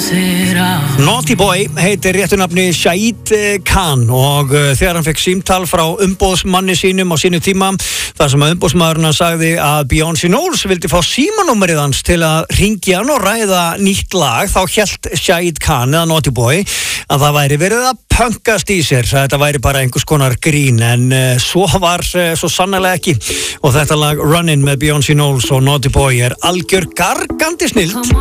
Naughty Boy heitir réttu nafni Shahid Khan og þegar hann fekk símtal frá umboðsmanni sínum á sínu tíma þar sem að umboðsmaðurinn sagði að Beyoncé Knowles vildi fá símanúmerið hans til að hringja hann og ræða nýtt lag, þá hélt Shahid Khan eða Naughty Boy að það væri verið að pönkast í sér, þetta væri bara einhvers konar grín, en svo var svo sannarlega ekki og þetta lag Runnin' með Beyoncé Knowles og Naughty Boy er algjör gargandi snillt.